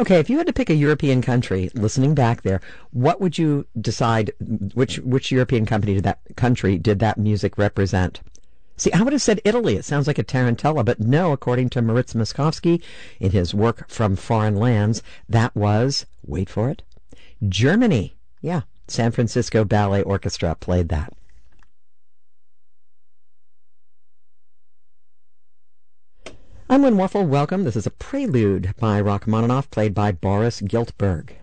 Okay, if you had to pick a European country, listening back there, what would you decide? Which European country did that music represent? See, I would have said Italy. It sounds like a tarantella, but no. According to Moritz Moskowski, in his work From Foreign Lands, that was, wait for it, Germany. Yeah, San Francisco Ballet Orchestra played that. I'm Lynn Warfel. Welcome. This is a prelude by Rachmaninoff, played by Boris Giltberg.